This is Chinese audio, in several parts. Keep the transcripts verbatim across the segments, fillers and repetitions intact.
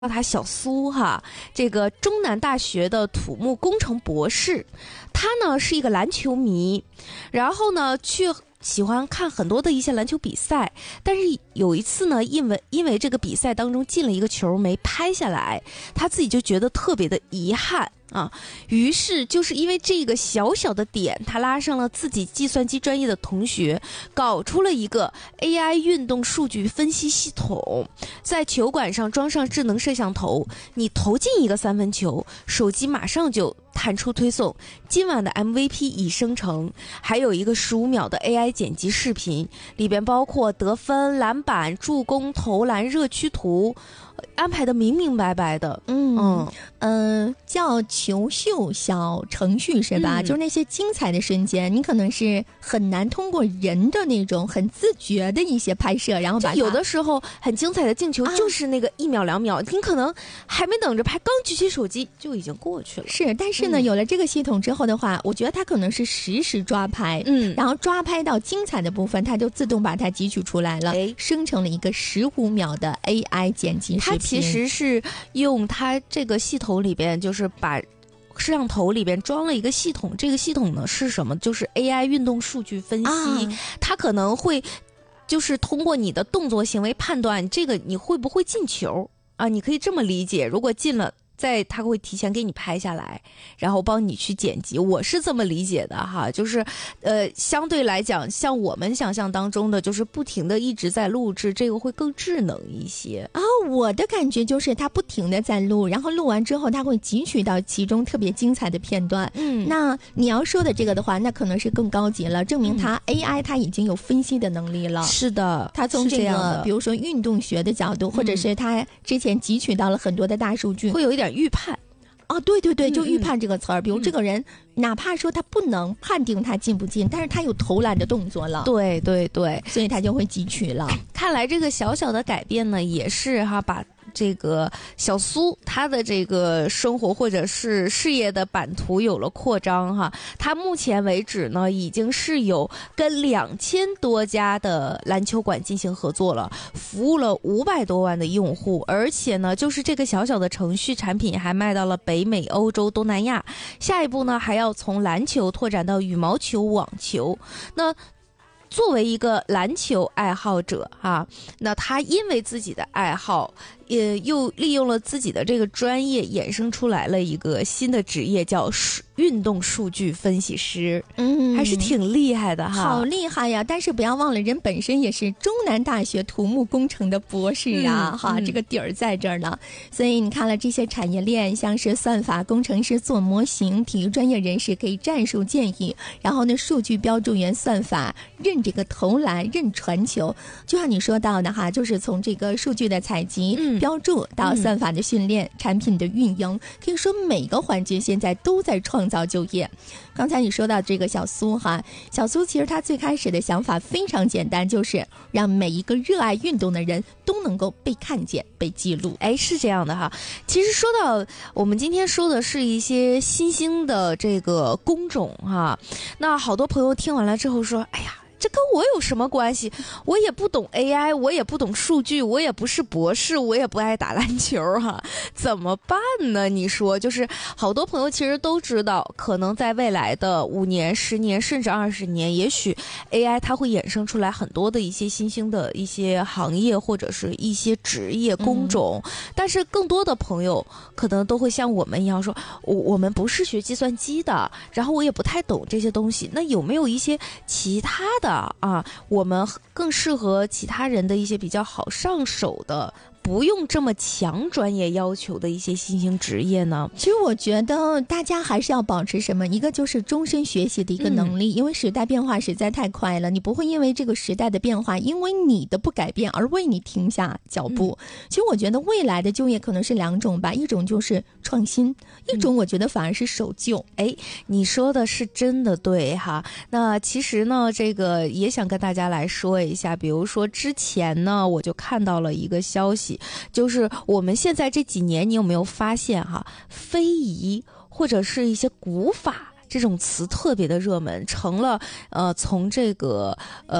叫他小苏哈，这个中南大学的土木工程博士，他呢是一个篮球迷，然后呢去喜欢看很多的一些篮球比赛，但是有一次呢，因为因为这个比赛当中进了一个球没拍下来，他自己就觉得特别的遗憾啊，于是就是因为这个小小的点，他拉上了自己计算机专业的同学，搞出了一个 A I 运动数据分析系统，在球馆上装上智能摄像头，你投进一个三分球，手机马上就弹出推送，今晚的 M V P 已生成，还有一个十五秒的 A I 剪辑视频，里边包括得分、篮板、助攻、投篮、热区图，安排的明明白白的。 嗯嗯、呃、叫球秀小程序是吧、嗯、就是那些精彩的瞬间，你可能是很难通过人的那种很自觉的一些拍摄，然后把有的时候很精彩的进球就是那个一秒两秒、啊、你可能还没等着拍，刚举起手机就已经过去了。 是，但是呢、嗯、有了这个系统之后的话，我觉得它可能是实时抓拍， 嗯， 然后抓拍到精彩的部分，它就自动把它汲取出来了，生成了一个十五秒的 A I 剪辑视频。 它其实是用它这个系统里边，就是把摄像头里边装了一个系统，这个系统呢是什么？就是 A I 运动数据分析、啊、它可能会就是通过你的动作行为判断这个你会不会进球啊，你可以这么理解，如果进了，在他会提前给你拍下来，然后帮你去剪辑，我是这么理解的哈，就是呃，相对来讲，像我们想象当中的，就是不停的一直在录制，这个会更智能一些啊。我的感觉就是他不停的在录，然后录完之后他会汲取到其中特别精彩的片段。 嗯， 那你要说的这个的话，那可能是更高级了，证明他 A I 它已经有分析的能力了。 是的， 他从这个这比如说运动学的角度、嗯，或者是他之前汲取到了很多的大数据， 会有一点预判。 哦，对对对，就预判这个词儿、嗯，比如这个人、嗯、哪怕说他不能判定他进不进，但是他有投篮的动作了， 对对对， 所以他就会汲取了。 看来这个小小的改变呢，也是哈把这个小苏他的这个生活或者是事业的版图有了扩张哈。他目前为止呢，已经是有跟两千多家的篮球馆进行合作了，服务了五百多万的用户，而且呢，就是这个小小的程序产品还卖到了北美、欧洲、东南亚。下一步呢，还要从篮球拓展到羽毛球、网球。那作为一个篮球爱好者哈，那他因为自己的爱好，也又利用了自己的这个专业，衍生出来了一个新的职业，叫运动数据分析师。 嗯， 还是挺厉害的哈， 好厉害呀！但是不要忘了，人本身也是中南大学土木工程的博士啊，嗯、哈、嗯，这个底儿在这儿呢。所以你看了这些产业链，像是算法工程师做模型，体育专业人士给战术建议，然后呢，数据标注员算法认这个投篮、认传球，就像你说到的哈，就是从这个数据的采集、嗯、标注到算法的训练、嗯、产品的运营，可以说每个环节现在都在创造就业。刚才你说到这个小苏哈，小苏其实他最开始的想法非常简单，就是让每一个热爱运动的人都能够被看见、被记录。 哎，是这样的哈。其实说到我们今天说的是一些新兴的这个工种哈，那好多朋友听完了之后说，哎呀，这跟我有什么关系？我也不懂 A I， 我也不懂数据，我也不是博士，我也不爱打篮球哈，怎么办呢？你说，就是好多朋友其实都知道，可能在未来的五年、十年甚至二十年，也许 A I 它会衍生出来很多的一些新兴的一些行业或者是一些职业工种，嗯、但是更多的朋友可能都会像我们一样说，我我们不是学计算机的，然后我也不太懂这些东西，那有没有一些其他的？啊，我们更适合其他人的一些比较好上手的，不用这么强专业要求的一些新兴职业呢？ 其实我觉得大家还是要保持什么，一个就是终身学习的一个能力、嗯、因为时代变化实在太快了，你不会因为这个时代的变化，因为你的不改变而为你停下脚步、嗯、其实我觉得未来的就业可能是两种吧，一种就是创新，一种我觉得反而是守旧。 哎、嗯，你说的是真的对哈。那其实呢，这个也想跟大家来说一下，比如说之前呢，我就看到了一个消息，就是我们现在这几年，你有没有发现哈，非遗或者是一些古法这种词特别的热门，成了呃从这个呃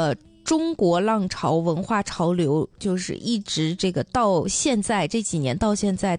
中国浪潮文化潮流，就是一直这个到现在这几年到现在